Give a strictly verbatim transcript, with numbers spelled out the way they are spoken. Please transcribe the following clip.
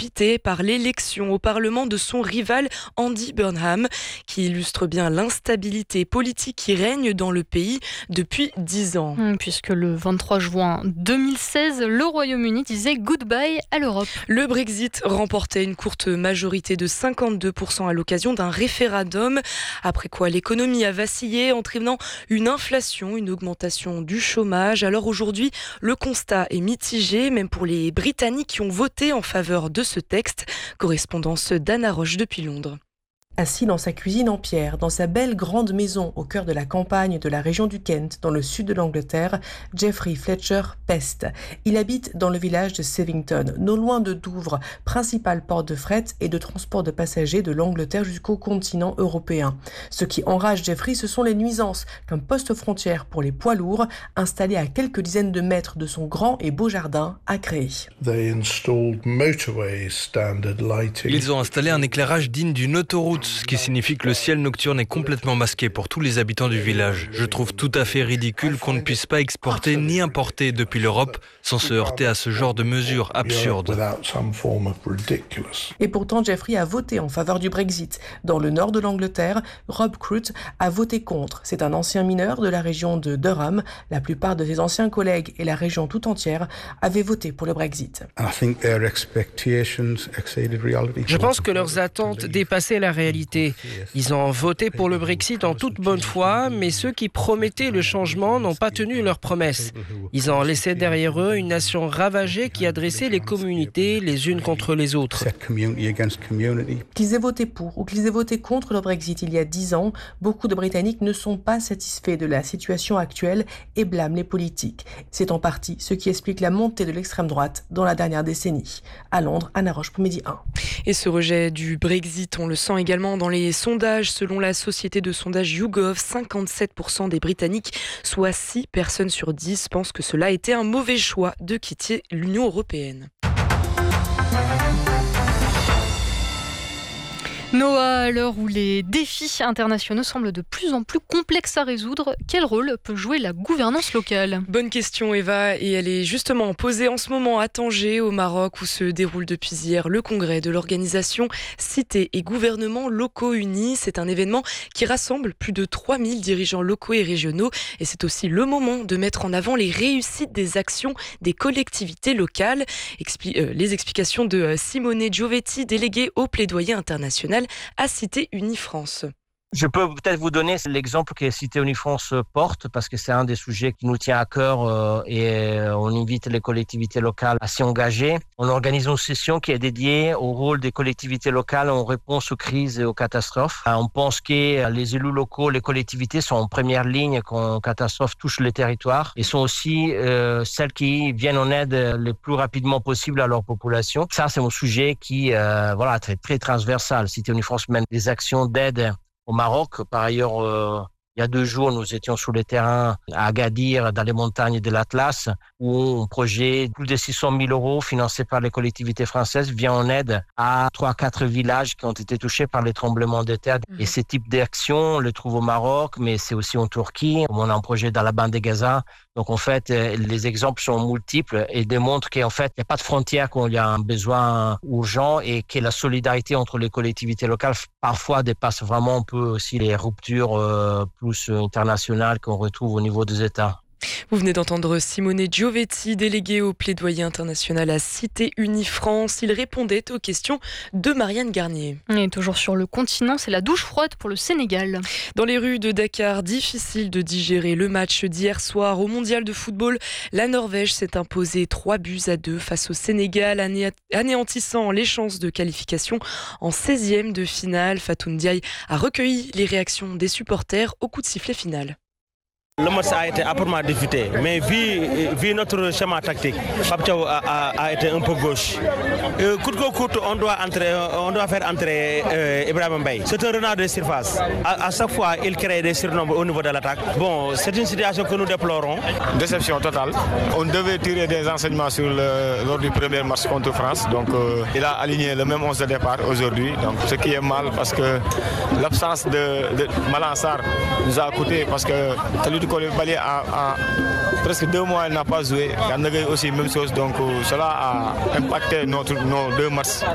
irrité par l'élection au Parlement de son rival Andy Burnham, qui illustre bien l'instabilité politique qui règne dans le pays depuis dix ans. Puisque le vingt-trois juin deux mille seize, le Royaume-Uni disait goodbye à l'Europe. Le Brexit remportait une courte majorité de cinquante-deux pour cent à l'occasion d'un référendum, après quoi l'économie a vacillé, entraînant une inflation, une augmentation du chômage. Alors aujourd'hui, le constat est mitigé, même pour les Britanniques qui ont voté en faveur de ce texte. Correspondance d'Anna Roche depuis Londres. Assis dans sa cuisine en pierre, dans sa belle grande maison au cœur de la campagne de la région du Kent, dans le sud de l'Angleterre, Geoffrey Fletcher peste. Il habite dans le village de Sevington, non loin de Douvres, principale porte de fret et de transport de passagers de l'Angleterre jusqu'au continent européen. Ce qui enrage Geoffrey, ce sont les nuisances qu'un poste frontière pour les poids lourds, installé à quelques dizaines de mètres de son grand et beau jardin, a créé. Ils ont installé un éclairage digne d'une autoroute, ce qui signifie que le ciel nocturne est complètement masqué pour tous les habitants du village. Je trouve tout à fait ridicule qu'on ne puisse pas exporter ni importer depuis l'Europe sans se heurter à ce genre de mesures absurdes. Et pourtant, Geoffrey a voté en faveur du Brexit. Dans le nord de l'Angleterre, Rob Crute a voté contre. C'est un ancien mineur de la région de Durham. La plupart de ses anciens collègues et la région tout entière avaient voté pour le Brexit. Je pense que leurs attentes dépassaient la réalité. Ils ont voté pour le Brexit en toute bonne foi, mais ceux qui promettaient le changement n'ont pas tenu leurs promesses. Ils ont laissé derrière eux une nation ravagée qui a dressé les communautés les unes contre les autres. Qu'ils aient voté pour ou qu'ils aient voté contre le Brexit il y a dix ans, beaucoup de Britanniques ne sont pas satisfaits de la situation actuelle et blâment les politiques. C'est en partie ce qui explique la montée de l'extrême droite dans la dernière décennie. À Londres, Anna Roche pour Midi un. Et ce rejet du Brexit, on le sent également dans les sondages. Selon la société de sondage YouGov, cinquante-sept pour cent des Britanniques, soit six personnes sur dix, pensent que cela a été un mauvais choix de quitter l'Union européenne. Noah, à l'heure où les défis internationaux semblent de plus en plus complexes à résoudre, quel rôle peut jouer la gouvernance locale ? Bonne question Eva, et elle est justement posée en ce moment à Tanger, au Maroc, où se déroule depuis hier le congrès de l'organisation Cités et gouvernements locaux unis. C'est un événement qui rassemble plus de trois mille dirigeants locaux et régionaux, et c'est aussi le moment de mettre en avant les réussites des actions des collectivités locales. Expli- euh, les explications de Simone Giovetti, déléguée au plaidoyer international à Cité Unie France. Je peux peut-être vous donner l'exemple que Cité Unie France porte parce que c'est un des sujets qui nous tient à cœur euh, et on invite les collectivités locales à s'y engager. On organise une session qui est dédiée au rôle des collectivités locales en réponse aux crises et aux catastrophes. On pense que les élus locaux, les collectivités sont en première ligne quand une catastrophe touche les territoires et sont aussi euh, celles qui viennent en aide le plus rapidement possible à leur population. Ça, c'est un sujet qui euh, voilà, très, très transversal. Cité Unie France mène des actions d'aide au Maroc. Par ailleurs, euh, il y a deux jours, nous étions sur le terrain à Agadir, dans les montagnes de l'Atlas, où un projet de plus de six cent mille euros financé par les collectivités françaises vient en aide à trois à quatre villages qui ont été touchés par les tremblements de terre. Mmh. Et ce type d'action, on le trouve au Maroc, mais c'est aussi en Turquie. On a un projet dans la bande de Gaza. Donc, en fait, les exemples sont multiples et démontrent qu'en fait, il n'y a pas de frontière quand il y a un besoin urgent et que la solidarité entre les collectivités locales parfois dépasse vraiment un peu aussi les ruptures euh, plus internationales qu'on retrouve au niveau des États. Vous venez d'entendre Simone Giovetti, déléguée au plaidoyer international à Cité Unie France. Il répondait aux questions de Marianne Garnier. Et toujours sur le continent, c'est la douche froide pour le Sénégal. Dans les rues de Dakar, difficile de digérer le match d'hier soir au mondial de football. La Norvège s'est imposée trois buts à deux face au Sénégal, ané- anéantissant les chances de qualification en seizième de finale. Fatou Ndiaye a recueilli les réactions des supporters au coup de sifflet final. Le match a été âprement disputé, mais vu, vu notre schéma tactique, Pape Thiaw a, a, a été un peu gauche. Euh, coûte que coûte, on doit, entrer, on doit faire entrer euh, Ibrahima Mbaye. C'est un renard de surface. À, à chaque fois, il crée des surnombres au niveau de l'attaque. Bon, c'est une situation que nous déplorons. Déception totale. On devait tirer des enseignements sur le, lors du premier match contre France. Donc, euh, il a aligné le même onze de départ aujourd'hui. Donc, ce qui est mal parce que l'absence de, de Malang Sarr nous a coûté parce que Koulibaly a, a presque deux mois, il n'a pas joué. Gana Gueye aussi, même chose. Donc, euh, cela a impacté notre, nos deux matchs.